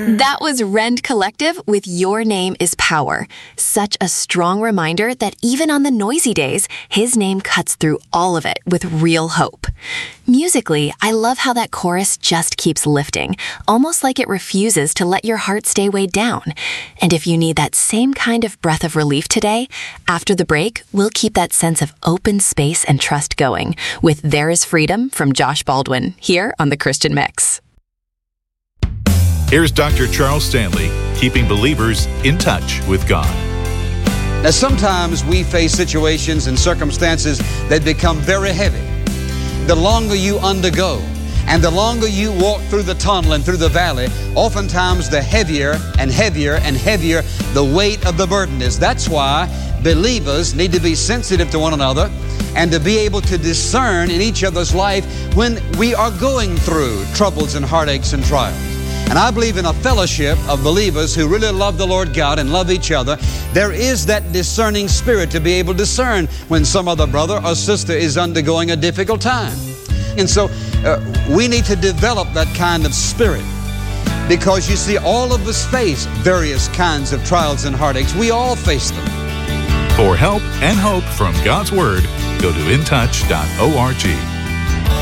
That was Rend Collective with Your Name is Power. Such a strong reminder that even on the noisy days, His name cuts through all of it with real hope. Musically, I love how that chorus just keeps lifting, almost like it refuses to let your heart stay weighed down. And if you need that same kind of breath of relief today, after the break, we'll keep that sense of open space and trust going with There Is Freedom from Josh Baldwin here on The Christian Mix. Here's Dr. Charles Stanley, keeping believers in touch with God. Now, sometimes we face situations and circumstances that become very heavy. The longer you undergo and the longer you walk through the tunnel and through the valley, oftentimes the heavier and heavier and heavier the weight of the burden is. That's why believers need to be sensitive to one another and to be able to discern in each other's life when we are going through troubles and heartaches and trials. And I believe in a fellowship of believers who really love the Lord God and love each other. There is that discerning spirit to be able to discern when some other brother or sister is undergoing a difficult time. And so we need to develop that kind of spirit, because you see, all of us face various kinds of trials and heartaches. We all face them. For help and hope from God's Word, go to intouch.org.